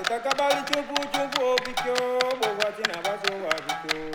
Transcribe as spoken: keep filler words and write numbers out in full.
Takabali chupu chupu bicho, bovati na baso wa bicho.